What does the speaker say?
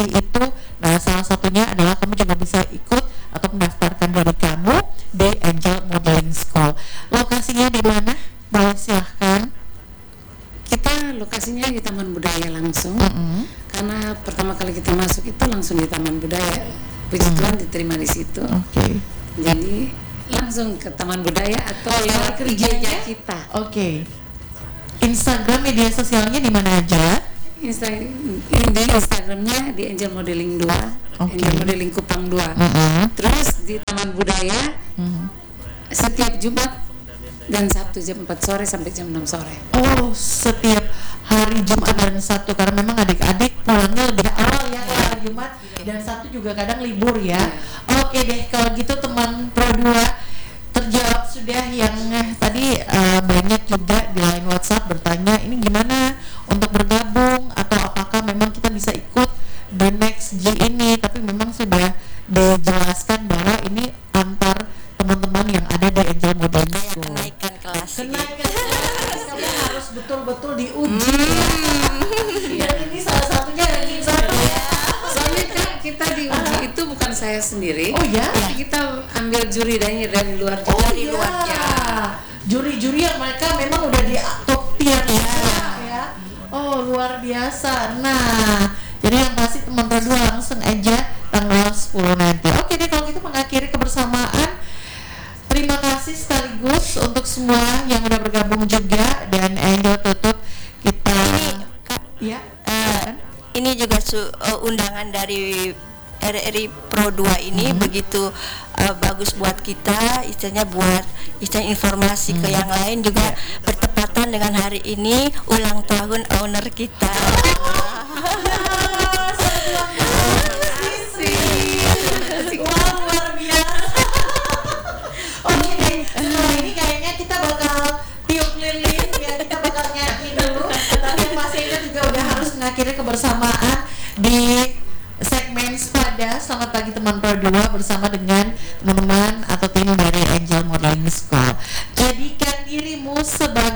kasih itu. Nah, salah satunya adalah kamu juga bisa ikut atau mendaftarkan diri kamu di Angel Modeling School. Lokasinya di mana? Boleh silahkan. Kita lokasinya di Taman Budaya langsung. Karena pertama kali kita masuk itu langsung di Taman Budaya. Puji Tuhan diterima di situ. Oke. Jadi langsung ke Taman Budaya atau lewat kerjanya kita. Oke. Instagram media sosialnya di mana aja? Di Instagramnya di Angel Modeling 2, Angel Modeling Kupang 2. Terus di Taman Budaya setiap Jumat dan Sabtu jam 4 sore sampai jam 6 sore. Oh, setiap hari Jumat dan Sabtu, karena memang adik-adik pulangnya lebih awal ya hari Jumat dan Sabtu juga kadang libur ya. Oke deh, kalau gitu teman Pro 2 terjawab sudah yang tadi. Banyak juga di line WhatsApp bertanya ini gimana untuk bergabung atau apakah memang kita bisa ikut the next G ini, tapi memang sudah dijelaskan bahwa ini antar teman-teman yang ada di Angel Modeling School. Kenaikan kelas. Kamu harus betul-betul diuji ya. Dan ini salah satunya ranking 1 ya. Soalnya kan kita diuji itu bukan saya sendiri. Oh ya? Tapi kita ambil juri dari luar. Dari luarnya. Juri-juri yang mereka memang udah di top tier ya. Oh, luar biasa. Nah, jadi yang pasti teman berdua langsung aja tanggal 10 nanti. Oke deh, kalau gitu mengakhiri kebersamaan. Terima kasih sekaligus untuk semua yang udah bergabung juga, dan Angel tutup kita ini, ini juga undangan dari RRI Pro 2 ini begitu bagus buat kita, istilahnya buat informasi ke yang lain juga bertepatan dengan hari ini ulang tahun owner kita. Luar biasa. Oke deh, setelah ini kayaknya kita bakal tiup lilin ya, kita bakal nyanyi dulu. Tapi yang pasti kita juga udah harus mengakhiri kebersamaan di segmen Spada. Selamat pagi teman Pro 2 bersama dengan teman-teman atau tim dari Angel Modeling School. Jadikan dirimu sebagai